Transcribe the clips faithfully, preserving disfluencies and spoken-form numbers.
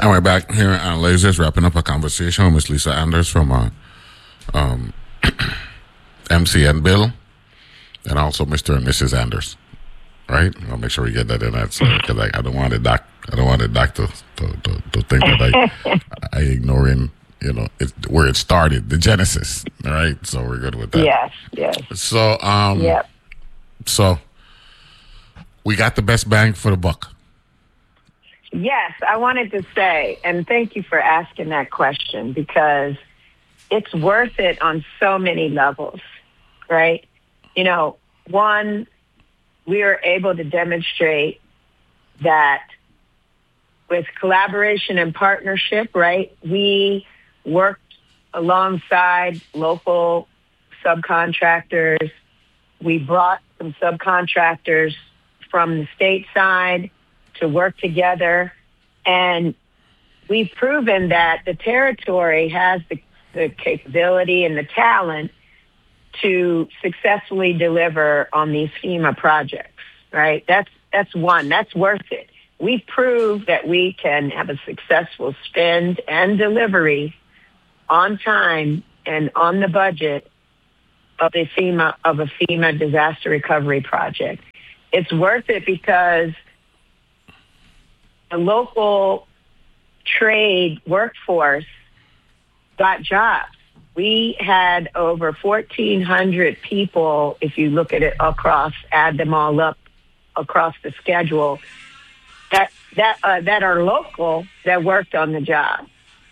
And we're back here at Lasers, wrapping up a conversation with Miss Lisa Anders from uh, um, M C N Bill, and also Mister and Missus Anders. Right? I'll make sure we get that in that because I, I don't want it doc. I don't want it doc to to, to, to think that I I ignoring you know it, where it started, the genesis. All right, so we're good with that. Yes, yes. So um, yep. So we got the best bang for the buck. Yes, I wanted to say, and thank you for asking that question because it's worth it on so many levels, right? You know, one, we are able to demonstrate that with collaboration and partnership, right, we worked alongside local subcontractors. We brought some subcontractors from the state side to work together, and we've proven that the territory has the, the capability and the talent to successfully deliver on these FEMA projects, right? That's that's one. That's worth it. We've proved that we can have a successful spend and delivery on time and on the budget of a FEMA of a FEMA disaster recovery project. It's worth it because the local trade workforce got jobs. We had over fourteen hundred people, if you look at it across, add them all up across the schedule, that that uh, that are local that worked on the job,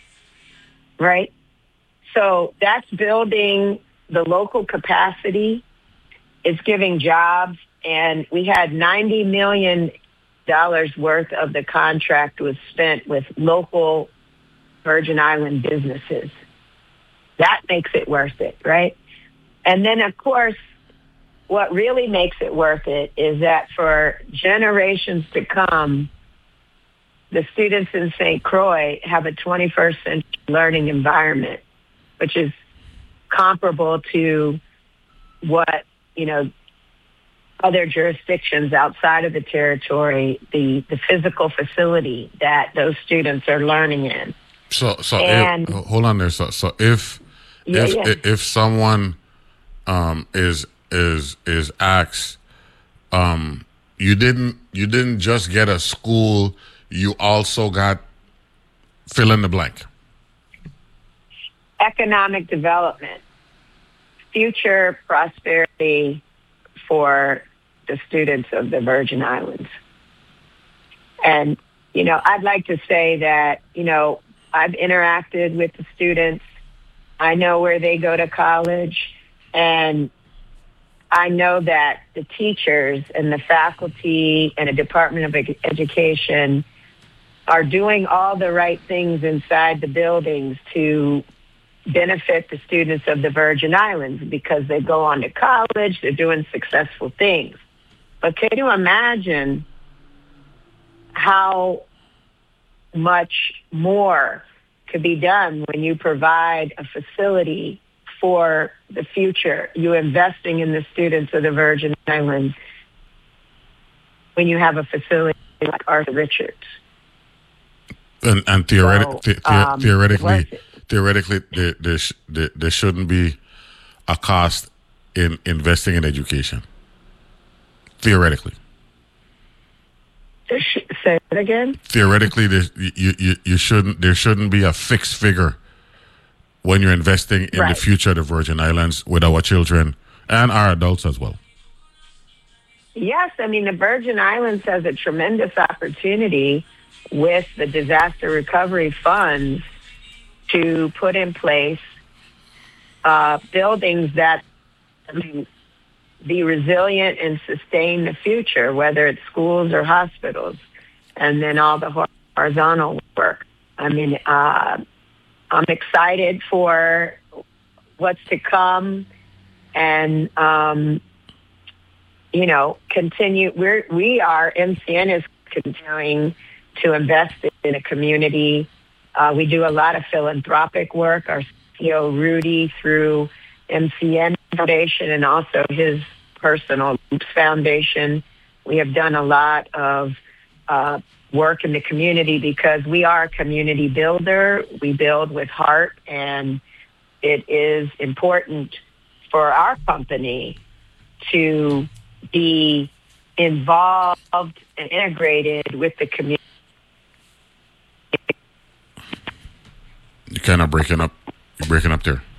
right? So that's building the local capacity. It's giving jobs, and we had ninety million dollars worth of the contract was spent with local Virgin Island businesses. That makes it worth it, right? And then, of course, what really makes it worth it is that for generations to come, the students in Saint Croix have a twenty-first century learning environment, which is comparable to what, you know, other jurisdictions outside of the territory, the, the physical facility that those students are learning in. So, so and, if, hold on there. So, so if yeah, if yeah. if someone um, is is is asked, um, you didn't you didn't just get a school, you also got fill in the blank. Economic development, future prosperity for the students of the Virgin Islands. And, you know, I'd like to say that, you know, I've interacted with the students. I know where they go to college, and I know that the teachers and the faculty and the Department of Ed- Education are doing all the right things inside the buildings to benefit the students of the Virgin Islands because they go on to college, they're doing successful things. But can you imagine how much more could be done when you provide a facility for the future? You're investing in the students of the Virgin Islands when you have a facility like Arthur Richards. And, and theoretic, So, the, um, theoretically, theoretically, there, there, sh- there, there shouldn't be a cost in investing in education. Theoretically. Say it again. Theoretically, there, you, you you shouldn't there shouldn't be a fixed figure when you're investing in Right. the future of the Virgin Islands with our children and our adults as well. Yes, I mean, the Virgin Islands has a tremendous opportunity with the disaster recovery funds to put in place uh, buildings that I mean, be resilient and sustain the future, whether it's schools or hospitals, and then all the horizontal work. I mean, uh, I'm excited for what's to come, and um, you know, continue. We're we are M C N is continuing to invest in a community. Uh, we do a lot of philanthropic work. Our C E O Rudy through M C N Foundation and also his personal Loops Foundation. We have done a lot of uh, work in the community because we are a community builder. We build with heart, and it is important for our company to be involved and integrated with the community. You're kind of breaking up. You're breaking up there.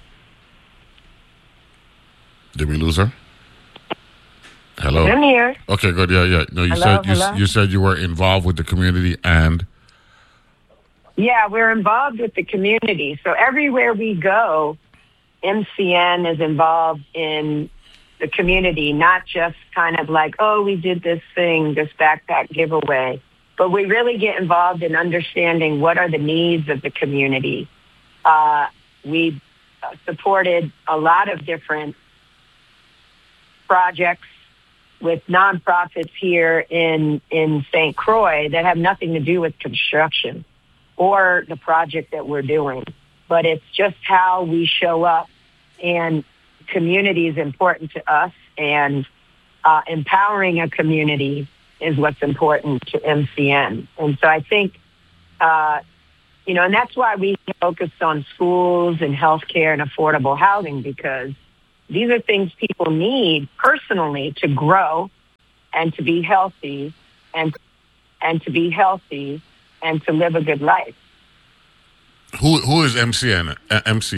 Did we lose her? Hello. I'm here. Okay, good. Yeah, yeah. No, you Hello, said you, hello? you said you were involved with the community and Yeah, we're involved with the community. So everywhere we go, M C N is involved in the community, not just kind of like, oh, we did this thing, this backpack giveaway. But we really get involved in understanding what are the needs of the community. Uh, we supported a lot of different projects with nonprofits here in, in Saint Croix that have nothing to do with construction or the project that we're doing. But it's just how we show up, and community is important to us, and uh, empowering a community is what's important to M C N. And so I think, uh, you know, and that's why we focused on schools and healthcare and affordable housing, because these are things people need personally to grow and to be healthy and and to be healthy and to live a good life. who who is M C N? Uh, M C